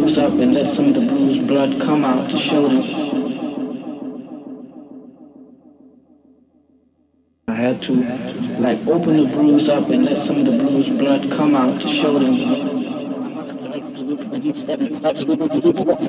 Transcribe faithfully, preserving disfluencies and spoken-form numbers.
bruise up and let some of the bruised blood come out to show them. I had to like open the bruise up and let some of the bruised blood come out to show them.